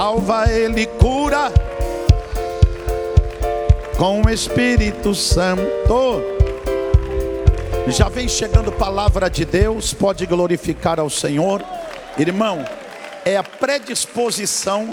Salva, Ele cura com o Espírito Santo. Já vem chegando palavra de Deus, pode glorificar ao Senhor. Irmão, é a predisposição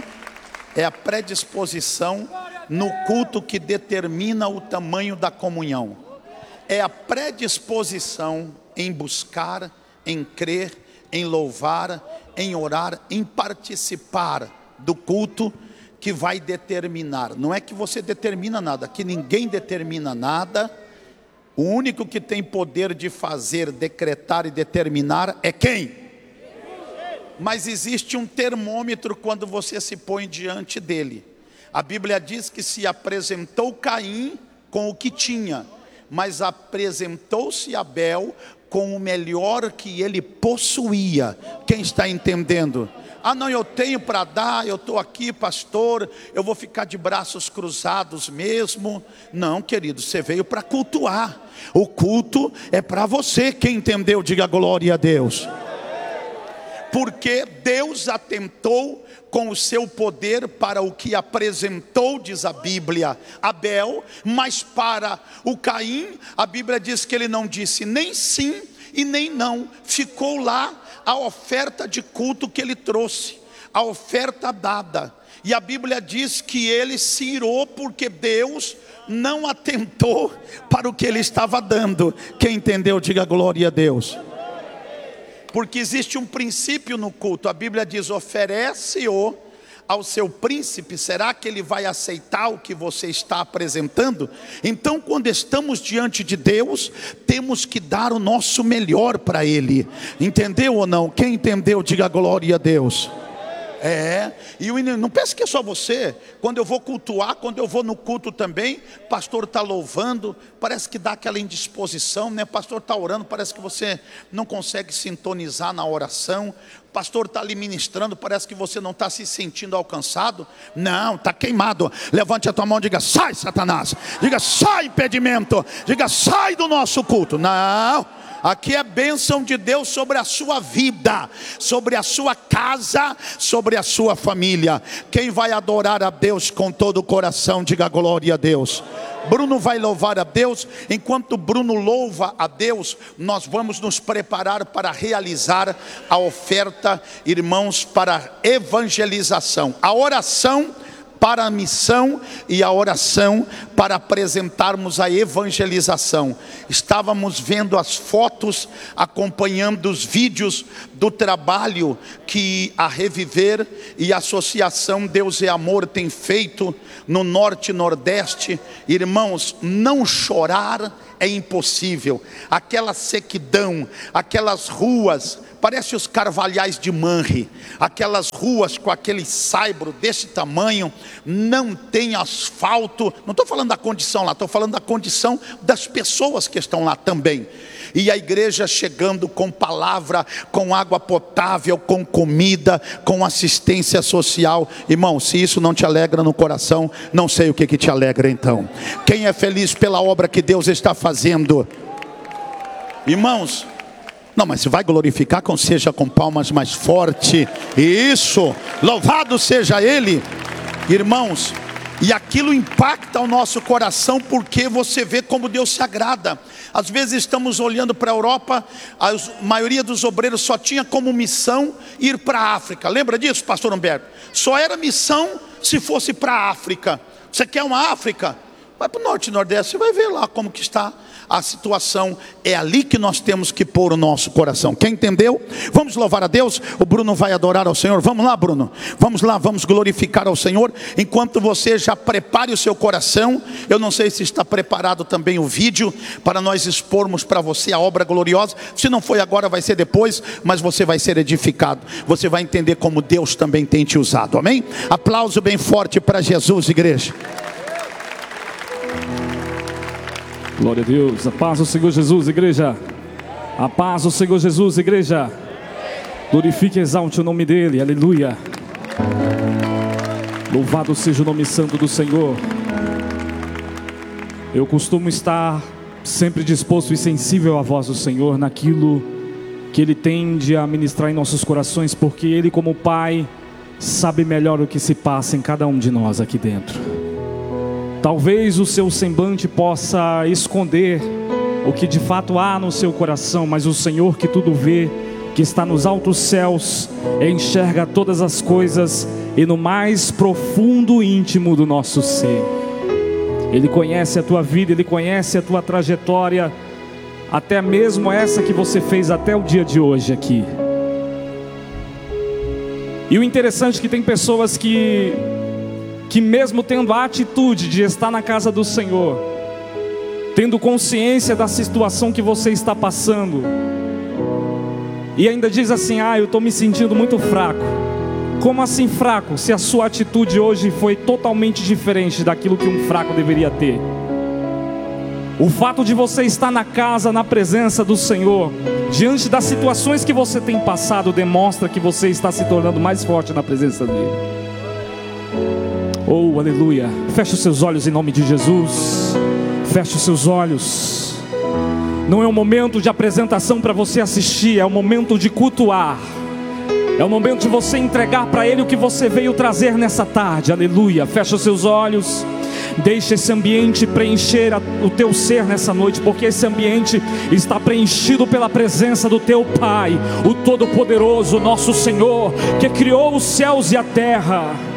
no culto que determina o tamanho da comunhão. É a predisposição em buscar, em crer, em louvar, em orar, em participar do culto que vai determinar. Não é que você determina nada, que ninguém determina nada. O único que tem poder de fazer, decretar e determinar é quem? Mas existe um termômetro quando você se põe diante dele. A Bíblia diz que se apresentou Caim com o que tinha, mas apresentou-se Abel com o melhor que ele possuía. Quem está entendendo? Ah, não, eu tenho para dar, eu estou aqui, pastor, eu vou ficar de braços cruzados mesmo. Não, querido, você veio para cultuar. O culto é para você. Quem entendeu, diga glória a Deus. Porque Deus atentou com o seu poder para o que apresentou, diz a Bíblia, Abel, mas para o Caim, a Bíblia diz que ele não disse nem sim e nem não. Ficou lá a oferta de culto que ele trouxe, a oferta dada. E a Bíblia diz que ele se irou porque Deus não atentou para o que ele estava dando. Quem entendeu, diga glória a Deus. Porque existe um princípio no culto. A Bíblia diz: oferece-o ao seu príncipe. Será que ele vai aceitar o que você está apresentando? Então, quando estamos diante de Deus, temos que dar o nosso melhor para Ele. Entendeu ou não? Quem entendeu, diga glória a Deus. E não pense que é só você. Quando eu vou cultuar, quando eu vou no culto também, o pastor está louvando, parece que dá aquela indisposição, né? O pastor está orando, parece que você não consegue sintonizar na oração. O pastor está ali ministrando, parece que você não está se sentindo alcançado. Não, está queimado. Levante a tua mão e diga: sai, Satanás. Diga: sai, impedimento. Diga: sai do nosso culto. Não. Aqui é bênção de Deus sobre a sua vida, sobre a sua casa, sobre a sua família. Quem vai adorar a Deus com todo o coração, diga glória a Deus. Bruno vai louvar a Deus. Enquanto Bruno louva a Deus, nós vamos nos preparar para realizar a oferta, irmãos, para evangelização. A oração para a missão e a oração para apresentarmos a evangelização. Estávamos vendo as fotos, acompanhando os vídeos do trabalho que a Reviver e a Associação Deus é Amor tem feito no Norte e Nordeste. Irmãos, não chorar é impossível. Aquela sequidão, aquelas ruas, parece os carvalhais de Manre, aquelas ruas com aquele saibro desse tamanho, não tem asfalto. Não estou falando da condição lá, estou falando da condição das pessoas que estão lá também. E a igreja chegando com palavra, com água potável, com comida, com assistência social. Irmão, se isso não te alegra no coração, não sei o que te alegra então. Quem é feliz pela obra que Deus está fazendo? Irmãos, não, mas se vai glorificar, seja com palmas mais forte. Isso, louvado seja Ele. Irmãos, e aquilo impacta o nosso coração, porque você vê como Deus se agrada. Às vezes estamos olhando para a Europa, a maioria dos obreiros só tinha como missão ir para a África. Lembra disso, pastor Humberto? Só era missão se fosse para a África. Você quer uma África? Vai para o Norte e Nordeste, você vai ver lá como que está a situação. É ali que nós temos que pôr o nosso coração. Quem entendeu? Vamos louvar a Deus. O Bruno vai adorar ao Senhor. Vamos lá, Bruno. Vamos lá, vamos glorificar ao Senhor. Enquanto você já prepare o seu coração, eu não sei se está preparado também o vídeo para nós expormos para você a obra gloriosa. Se não foi agora, vai ser depois, mas você vai ser edificado. Você vai entender como Deus também tem te usado. Amém? Aplauso bem forte para Jesus, igreja. Glória a Deus, a paz do Senhor Jesus, igreja. A paz do Senhor Jesus, igreja. Glorifique e exalte o nome dEle, aleluia. Louvado seja o nome santo do Senhor. Eu costumo estar sempre disposto e sensível à voz do Senhor, naquilo que Ele tende a ministrar em nossos corações, porque Ele, como Pai, sabe melhor o que se passa em cada um de nós aqui dentro. Talvez o seu semblante possa esconder o que de fato há no seu coração, mas o Senhor que tudo vê, que está nos altos céus, enxerga todas as coisas e no mais profundo íntimo do nosso ser. Ele conhece a tua vida, Ele conhece a tua trajetória, até mesmo essa que você fez até o dia de hoje aqui. E o interessante é que tem pessoas que mesmo tendo a atitude de estar na casa do Senhor, tendo consciência da situação que você está passando, e ainda diz assim: eu estou me sentindo muito fraco. Como assim fraco? Se a sua atitude hoje foi totalmente diferente daquilo que um fraco deveria ter. O fato de você estar na casa, na presença do Senhor, diante das situações que você tem passado, demonstra que você está se tornando mais forte na presença dEle. Oh, aleluia. Feche os seus olhos em nome de Jesus. Feche os seus olhos. Não é um momento de apresentação para você assistir, é um momento de cultuar. É o momento de você entregar para Ele o que você veio trazer nessa tarde. Aleluia. Feche os seus olhos. Deixa esse ambiente preencher o teu ser nessa noite, porque esse ambiente está preenchido pela presença do teu Pai, o Todo-Poderoso, nosso Senhor, que criou os céus e a terra.